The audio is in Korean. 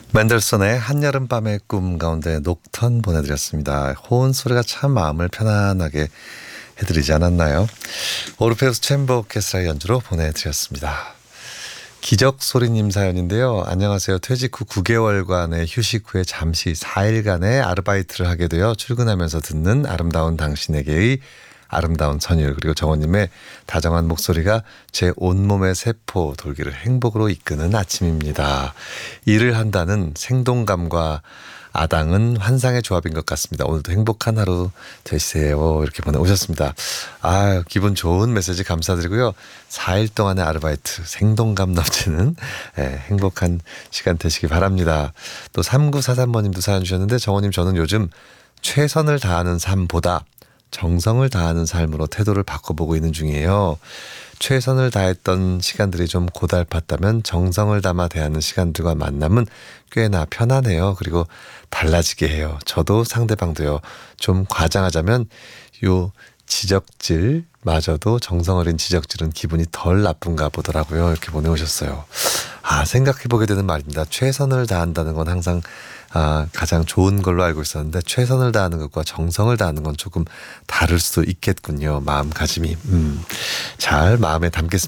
맨델슨의 한여름밤의 꿈 가운데 녹턴 보내드렸습니다. 호은 소리가 참 마음을 편안하게 해드리지 않았나요? 오르페우스 챔버 오케스트라 연주로 보내드렸습니다. 기적소리님 사연인데요. 안녕하세요. 퇴직 후 9개월간의 휴식 후에 잠시 4일간의 아르바이트를 하게 되어 출근하면서 듣는 아름다운 당신에게의 아름다운 천일, 그리고 정원님의 다정한 목소리가 제 온몸의 세포 돌기를 행복으로 이끄는 아침입니다. 일을 한다는 생동감과 아당은 환상의 조합인 것 같습니다. 오늘도 행복한 하루 되세요. 이렇게 보내오셨습니다. 기분 좋은 메시지 감사드리고요. 4일 동안의 아르바이트, 생동감 넘치는 행복한 시간 되시기 바랍니다. 또 3943번님도 사연 주셨는데, 정원님, 저는 요즘 최선을 다하는 삶보다 정성을 다하는 삶으로 태도를 바꿔보고 있는 중이에요. 최선을 다했던 시간들이 좀 고달팠다면 정성을 담아 대하는 시간들과 만남은 꽤나 편안해요. 그리고 달라지게 해요. 저도 상대방도요. 좀 과장하자면 요 지적질마저도 정성 어린 지적질은 기분이 덜 나쁜가 보더라고요. 이렇게 보내오셨어요. 생각해보게 되는 말입니다. 최선을 다한다는 건 항상 가장 좋은 걸로 알고 있었는데, 최선을 다하는 것과 정성을 다하는 건 조금 다를 수도 있겠군요. 마음가짐이. 잘 마음에 담겠습니다.